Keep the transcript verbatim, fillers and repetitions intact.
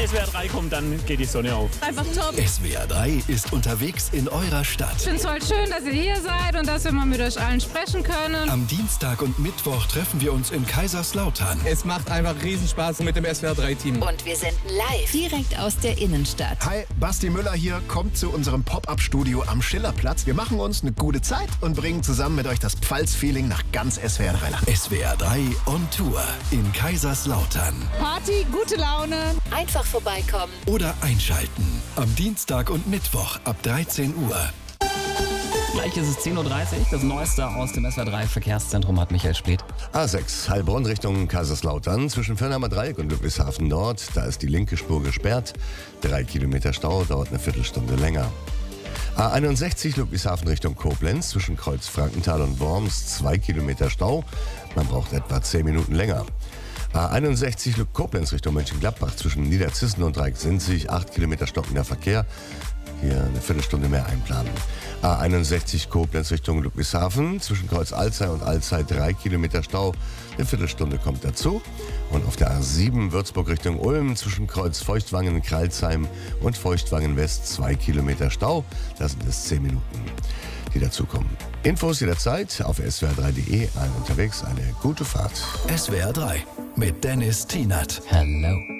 S W R drei kommt, dann geht die Sonne auf. Einfach top. S W R drei ist unterwegs in eurer Stadt. Ich finde es voll schön, dass ihr hier seid und dass wir mal mit euch allen sprechen können. Am Dienstag und Mittwoch treffen wir uns in Kaiserslautern. Es macht einfach Riesenspaß mit dem S W R drei Team. Und wir sind live direkt aus der Innenstadt. Hi, Basti Müller hier. Kommt zu unserem Pop-Up-Studio am Schillerplatz. Wir machen uns eine gute Zeit und bringen zusammen mit euch das Pfalz-Feeling nach ganz S W R drei. S W R drei on Tour in Kaiserslautern. Party, gute Laune. Einfach vorbeikommen. Oder einschalten. Am Dienstag und Mittwoch ab dreizehn Uhr. Gleich ist es zehn Uhr dreißig. Das Neueste aus dem S W R drei Verkehrszentrum hat Michael Späth. A sechs, Heilbronn Richtung Kaiserslautern. Zwischen Firnheimer Dreieck und Ludwigshafen Nord. Da ist die linke Spur gesperrt. Drei Kilometer Stau, dauert eine Viertelstunde länger. A einundsechzig Ludwigshafen Richtung Koblenz. Zwischen Kreuz Frankenthal und Worms. Zwei Kilometer Stau. Man braucht etwa zehn Minuten länger. A einundsechzig Koblenz Richtung Mönchengladbach. Zwischen Niederzissen und Dreiecksinzig. Acht Kilometer stockender Verkehr. Hier eine Viertelstunde mehr einplanen. A einundsechzig Koblenz Richtung Ludwigshafen. Zwischen Kreuz Alzey und Alzey drei Kilometer Stau. Eine Viertelstunde kommt dazu. Und auf der A sieben Würzburg Richtung Ulm. Zwischen Kreuz Feuchtwangen, Kreilsheim und Feuchtwangen West zwei Kilometer Stau. Da sind es zehn Minuten, die dazukommen. Infos jederzeit auf S W R drei punkt de. Allen unterwegs eine gute Fahrt. S W R drei mit Dennis Tienert. Hello.